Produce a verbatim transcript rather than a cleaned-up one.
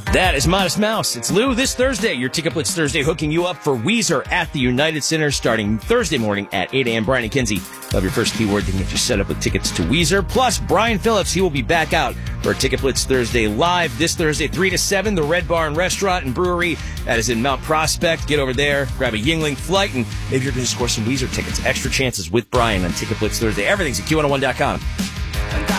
That is Modest Mouse. It's Lou this Thursday. Your Ticket Blitz Thursday hooking you up for Weezer at the United Center starting Thursday morning at eight a.m. Brian and Kinsey, love your first keyword to get you set up with tickets to Weezer. Plus, Brian Phillips, he will be back out for Ticket Blitz Thursday live this Thursday, three to seven, the Red Barn Restaurant and Brewery. That is in Mount Prospect. Get over there, grab a Yingling flight, and maybe you're going to score some Weezer tickets. Extra chances with Brian on Ticket Blitz Thursday. Everything's at Q one oh one dot com.